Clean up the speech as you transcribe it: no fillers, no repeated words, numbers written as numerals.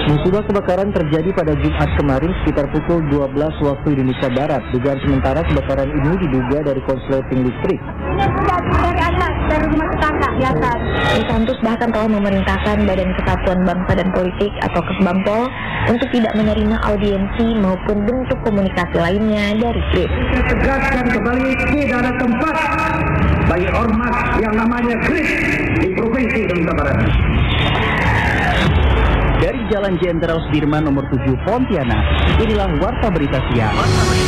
Musibah kebakaran terjadi pada Jumat kemarin sekitar pukul 12 waktu Indonesia Barat. Dugaan sementara kebakaran ini diduga dari korsleting listrik. Dari atas, dari rumah tetangga di atas. Santus bahkan telah memerintahkan Badan Kesatuan Bangsa dan Politik atau Kesbangpol untuk tidak menerima audiensi maupun bentuk komunikasi lainnya dari GRIP. Tegaskan kembali tidak ada tempat bagi ormas yang namanya GRIP di Provinsi Indonesia Barat. Dari Jalan Jenderal Sudirman nomor 7 Pontianak, inilah Warta Berita Siang.